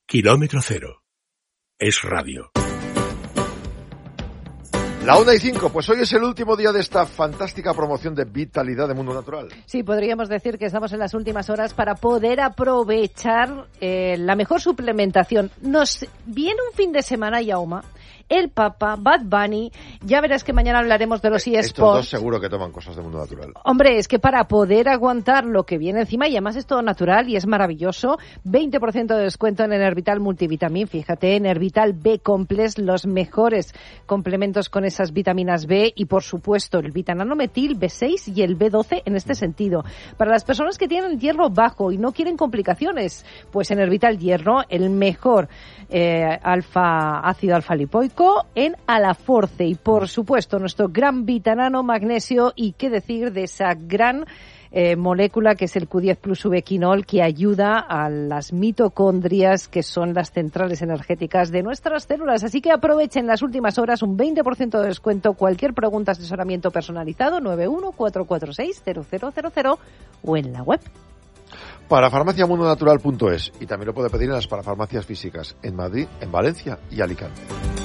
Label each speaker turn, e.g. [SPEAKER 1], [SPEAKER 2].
[SPEAKER 1] Kilómetro Cero. Es radio.
[SPEAKER 2] La 1:05, pues hoy es el último día de esta fantástica promoción de vitalidad de Mundo Natural.
[SPEAKER 3] Sí, podríamos decir que estamos en las últimas horas para poder aprovechar la mejor suplementación. Nos viene un fin de semana, Jaume, el Papa, Bad Bunny, ya verás que mañana hablaremos de los eSports.
[SPEAKER 2] Estos dos seguro que toman cosas de Mundo Natural.
[SPEAKER 3] Hombre, es que para poder aguantar lo que viene encima, y además es todo natural y es maravilloso, 20% de descuento en Enervital Multivitamin, fíjate, Enervital B Complex, los mejores complementos con esas vitaminas B y, por supuesto, el vitananometil B6 y el B12 en este sentido. Para las personas que tienen hierro bajo y no quieren complicaciones, pues Enervital Hierro, el mejor ácido alfa-lipoico en Alaforce y, por supuesto, nuestro gran vitanano magnesio y qué decir de esa gran molécula que es el Q10 Plus ubiquinol, que ayuda a las mitocondrias, que son las centrales energéticas de nuestras células. Así que aprovechen las últimas horas, un 20% de descuento. Cualquier pregunta, asesoramiento personalizado, 91-446-0000 o en la web.
[SPEAKER 2] Para farmaciamundonatural.es, y también lo puede pedir en las parafarmacias físicas en Madrid, en Valencia y Alicante.